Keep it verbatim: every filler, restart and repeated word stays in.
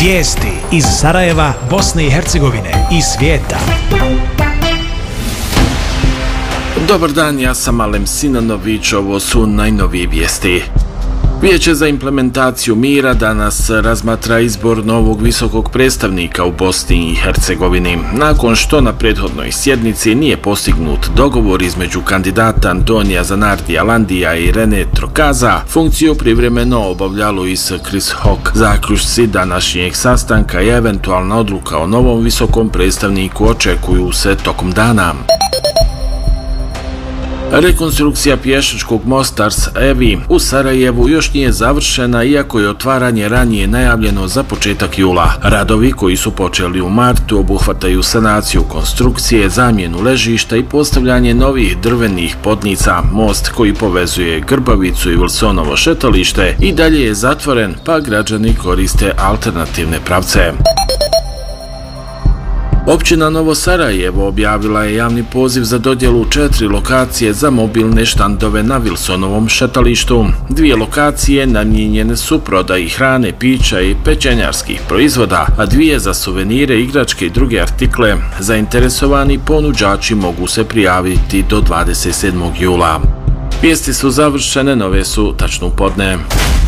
Vijesti iz Sarajeva, Bosne i Hercegovine i svijeta. Dobar dan, ja sam Alem Sinanović, ovo su najnovije vijesti. Vijeće za implementaciju mira danas razmatra izbor novog visokog predstavnika u Bosni i Hercegovini. Nakon što na prethodnoj sjednici nije postignut dogovor između kandidata Antonija Zanardija Landija i Rene Trokaza, funkciju privremeno obavlja Luis Chris Hock. Zaključci današnjeg sastanka i eventualna odluka o novom visokom predstavniku očekuju se tokom dana. Rekonstrukcija pješačkog mosta Ars-Evi u Sarajevu još nije završena, iako je otvaranje ranije najavljeno za početak jula. Radovi koji su počeli u martu obuhvataju sanaciju konstrukcije, zamjenu ležišta i postavljanje novih drvenih podnica. Most koji povezuje Grbavicu i Wilsonovo šetalište i dalje je zatvoren, pa građani koriste alternativne pravce. Općina Novo Sarajevo objavila je javni poziv za dodjelu četiri lokacije za mobilne štandove na Wilsonovom šetalištu. Dvije lokacije namijenjene su prodaji hrane, pića i pečenjarskih proizvoda, a dvije za suvenire, igračke i druge artikle. Zainteresovani ponuđači mogu se prijaviti do dvadeset sedmog jula. Vijesti su završene, nove su tačno u podne.